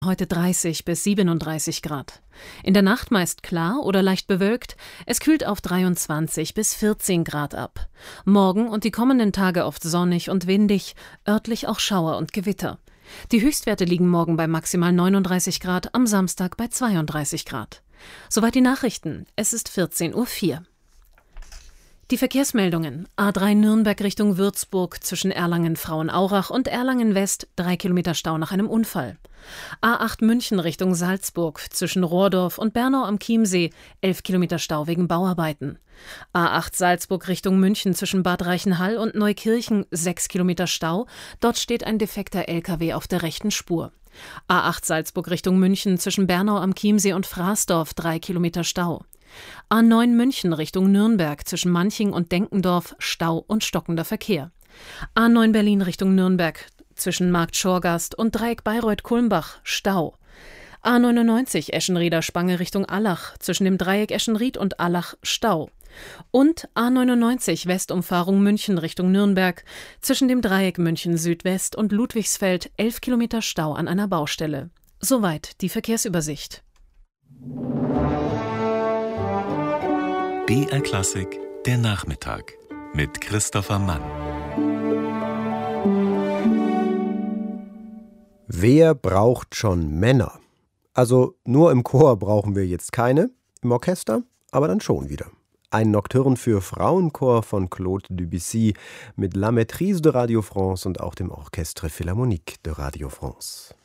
Heute 30 bis 37 Grad. In der Nacht meist klar oder leicht bewölkt. Es kühlt auf 23 bis 14 Grad ab. Morgen und die kommenden Tage oft sonnig und windig, örtlich auch Schauer und Gewitter. Die Höchstwerte liegen morgen bei maximal 39 Grad, am Samstag bei 32 Grad. Soweit die Nachrichten. Es ist 14:04 Uhr. Die Verkehrsmeldungen: A3 Nürnberg Richtung Würzburg zwischen Erlangen-Frauenaurach und Erlangen-West 3 Kilometer Stau nach einem Unfall. A8 München Richtung Salzburg zwischen Rohrdorf und Bernau am Chiemsee 11 Kilometer Stau wegen Bauarbeiten. A8 Salzburg Richtung München zwischen Bad Reichenhall und Neukirchen 6 Kilometer Stau. Dort steht ein defekter LKW auf der rechten Spur. A8 Salzburg Richtung München zwischen Bernau am Chiemsee und Fraßdorf 3 Kilometer Stau. A9 München Richtung Nürnberg zwischen Manching und Denkendorf Stau und stockender Verkehr. A9 Berlin Richtung Nürnberg zwischen Markt Schorgast und Dreieck Bayreuth-Kulmbach Stau. A99 Eschenrieder-Spange Richtung Allach zwischen dem Dreieck Eschenried und Allach Stau. Und A99 Westumfahrung München Richtung Nürnberg zwischen dem Dreieck München Südwest und Ludwigsfeld 11 Kilometer Stau an einer Baustelle. Soweit die Verkehrsübersicht. BR Klassik, der Nachmittag mit Christopher Mann. Wer braucht schon Männer? Also nur im Chor brauchen wir jetzt keine, im Orchester aber dann schon wieder. Ein Nocturne für Frauenchor von Claude Debussy mit La Maîtrise de Radio France und auch dem Orchestre Philharmonique de Radio France.